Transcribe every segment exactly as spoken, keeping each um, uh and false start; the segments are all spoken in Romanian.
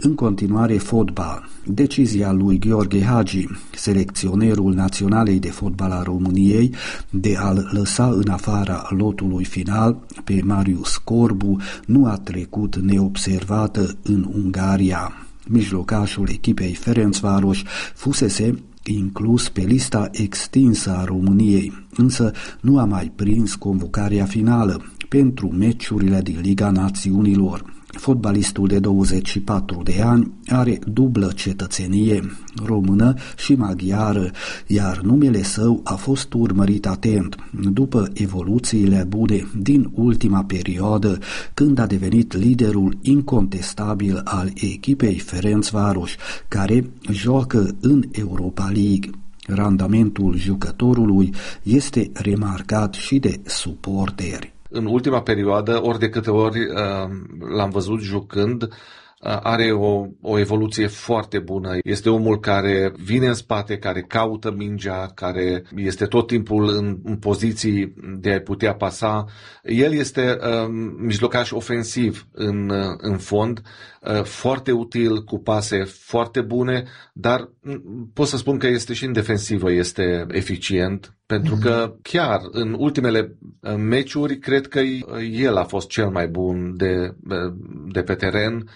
În continuare, fotbal. Decizia lui Gheorghe Hagi, selecționerul Naționalei de Fotbal a României, de a-l lăsa în afara lotului final pe Marius Corbu nu a trecut neobservată în Ungaria. Mijlocașul echipei Ferencváros fusese inclus pe lista extinsă a României, însă nu a mai prins convocarea finală pentru meciurile din Liga Națiunilor. Fotbalistul de douăzeci și patru de ani are dublă cetățenie, română și maghiară, iar numele său a fost urmărit atent după evoluțiile bune din ultima perioadă, când a devenit liderul incontestabil al echipei Ferencváros, care joacă în Europa League. Randamentul jucătorului este remarcat și de suporteri. În ultima perioadă, ori de câte ori uh, l-am văzut jucând, uh, are o, o evoluție foarte bună. Este omul care vine în spate, care caută mingea, care este tot timpul în, în poziții de a putea pasa. El este uh, mijlocaș ofensiv în, uh, în fond, uh, foarte util, cu pase foarte bune, dar pot să spun că este și în defensivă, este eficient, pentru că chiar în ultimele meciuri cred că el a fost cel mai bun de, de pe teren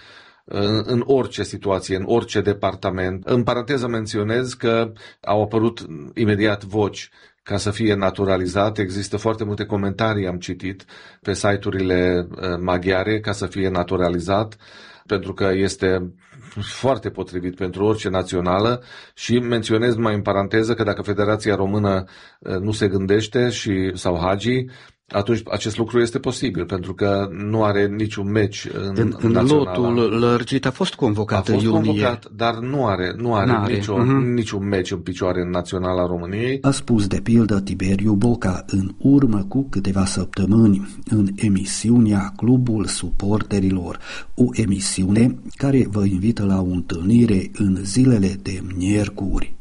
în orice situație, în orice departament. În paranteză menționez că au apărut imediat voci ca să fie naturalizat. Există foarte multe comentarii, am citit, pe site-urile maghiare ca să fie naturalizat, pentru că este foarte potrivit pentru orice națională și menționez mai în paranteză că dacă Federația Română nu se gândește și sau Hagi, atunci acest lucru este posibil, pentru că nu are niciun meci în, în, în lotul lărgit a fost convocat a fost în iunie. Convocat, dar nu are, nu are, are. Niciun, uh-huh. niciun meci în picioare în Naționala României. A spus de pildă Tiberiu Boca în urmă cu câteva săptămâni în emisiunea Clubul Suporterilor, o emisiune care vă invită la o întâlnire în zilele de miercuri.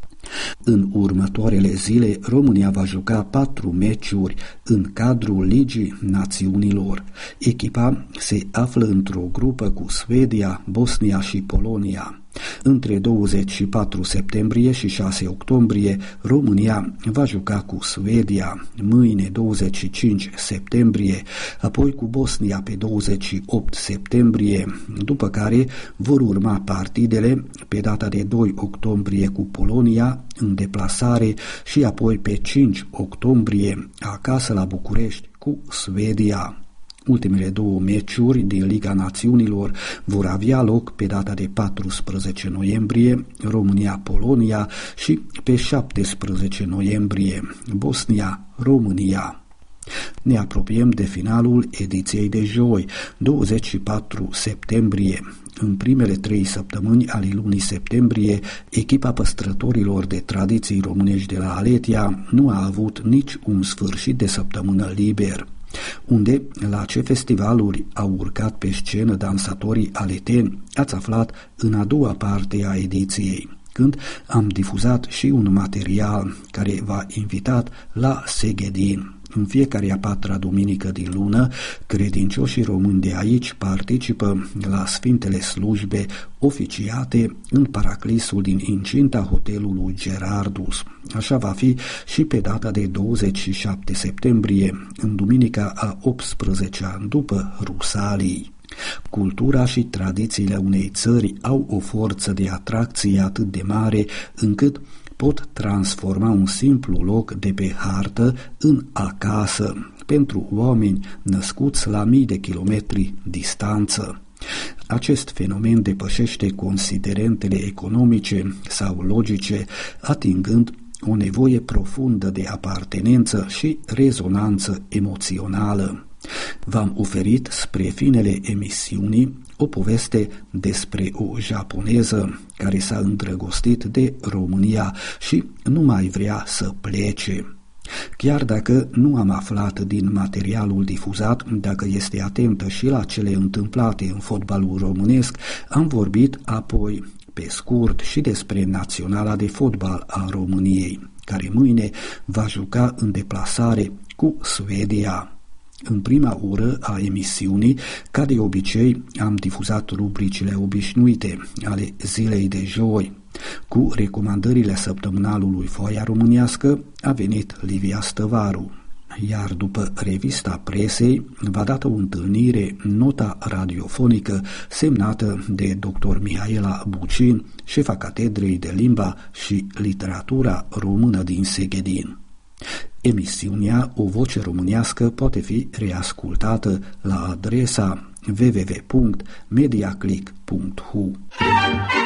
În următoarele zile, România va juca patru meciuri în cadrul Ligii Națiunilor. Echipa se află într-o grupă cu Suedia, Bosnia și Polonia. Între douăzeci și patru septembrie și șase octombrie, România va juca cu Suedia, mâine douăzeci și cinci septembrie, apoi cu Bosnia pe douăzeci și opt septembrie, după care vor urma partidele pe data de doi octombrie cu Polonia în deplasare și apoi pe cinci octombrie acasă la București cu Suedia. Ultimele două meciuri din Liga Națiunilor vor avea loc pe data de paisprezece noiembrie, România-Polonia, și pe șaptesprezece noiembrie, Bosnia-România. Ne apropiem de finalul ediției de joi, douăzeci și patru septembrie. În primele trei săptămâni ale lunii septembrie, echipa păstrătorilor de tradiții românești de la Aletia nu a avut nici un sfârșit de săptămână liber. Unde, la ce festivaluri au urcat pe scenă dansatorii aleteni, ați aflat în a doua parte a ediției, când am difuzat și un material care v-a invitat la Seghedin. În fiecare a patra duminică din lună, credincioșii români de aici participă la sfintele slujbe oficiate în paraclisul din incinta hotelului Gerardus. Așa va fi și pe data de douăzeci și șapte septembrie, în duminica a optsprezecea după Rusalii. Cultura și tradițiile unei țări au o forță de atracție atât de mare încât pot transforma un simplu loc de pe hartă în acasă pentru oameni născuți la mii de kilometri distanță. Acest fenomen depășește considerentele economice sau logice, atingând o nevoie profundă de apartenență și rezonanță emoțională. V-am oferit spre finele emisiunii o poveste despre o japoneză care s-a îndrăgostit de România și nu mai vrea să plece. Chiar dacă nu am aflat din materialul difuzat dacă este atentă și la cele întâmplate în fotbalul românesc, am vorbit apoi pe scurt și despre Naționala de Fotbal a României, care mâine va juca în deplasare cu Suedia. În prima oră a emisiunii, ca de obicei, am difuzat rubricile obișnuite ale zilei de joi. Cu recomandările săptămânalului Foaia Românească a venit Livia Stăvaru, iar după revista presei va dată o întâlnire nota radiofonică semnată de doctor Mihaela Bucin, șefa Catedrei de Limba și Literatura Română din Seghedin. Emisiunea O Voce Românească poate fi reascultată la adresa w w w punct mediaclick punct h u.